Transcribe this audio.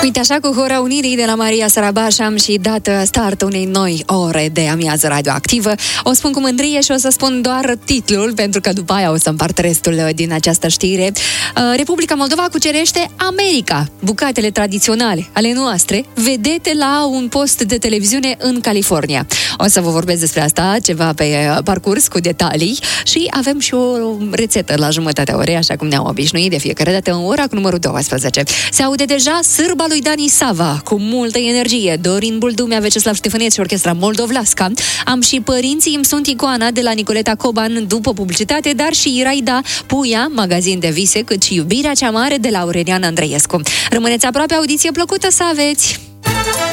Uite, așa cu Hora Unirii de la Maria Sarabaș am și dat start unei noi ore de amiază radioactivă. O spun cu mândrie și o să spun doar titlul, pentru că după aia o să împart restul din această știre. Republica Moldova cucerește America, bucatele tradiționale ale noastre, vedete la un post de televiziune în California. O să vă vorbesc despre asta ceva pe parcurs cu detalii și avem și o rețetă la jumătatea orei, așa cum ne-am obișnuit de fiecare dată în ora cu numărul 12. Se aude deja Sârba lui Dani Sava, cu multă energie, Dorin Buldumea, Veceslav Ștefăneț și Orchestra Moldovlasca. Am și Părinții îmi sunt icoana de la Nicoleta Coban după publicitate, dar și Iraida Puia, magazin de vise, cât și Iubirea cea mare de la Aurelian Andreescu. Rămâneți aproape, audiție plăcută să aveți!